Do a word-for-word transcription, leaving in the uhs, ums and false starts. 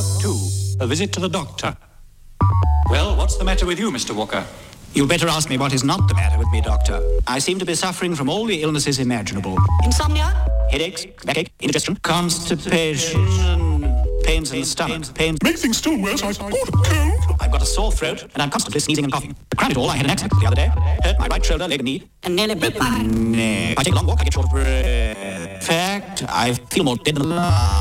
Two, a visit to the doctor. Well, what's the matter with you, Mister Walker? You'd better ask me what is not the matter with me, Doctor. I seem to be suffering from all the illnesses imaginable. Insomnia? Headaches, backache, indigestion, constipation, pains in the stomach, pains... Make things still worse, I've got a cold. I've got a sore throat, and I'm constantly sneezing and coughing. To crown it all, I had an accident the other day. Hurt my right shoulder, leg and knee. And nearly bit my neck. If I take a long walk, I get short of breath. In fact, I feel more dead than alive.